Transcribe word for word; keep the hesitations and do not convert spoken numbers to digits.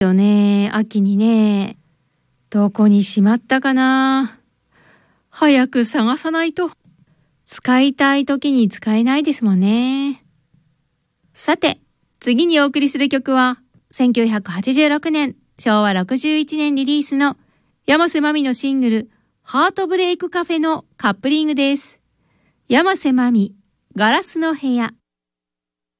よね、秋にね。どこにしまったかな。早く探さないと。使いたい時に使えないですもんね。さて、次にお送りする曲は、せんきゅうひゃくはちじゅうろくねん、しょうわろくじゅういちねんリリースの山瀬まみのシングル、ハートブレイクカフェのカップリングです。山瀬まみ、ガラスの部屋。